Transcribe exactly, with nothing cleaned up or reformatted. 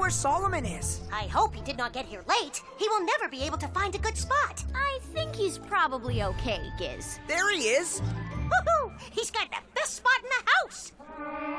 where Solomon is. I hope he did not get here late. He will never be able to find a good spot. I think he's probably okay, Giz. There he is. Woohoo! He's got the best spot in the house.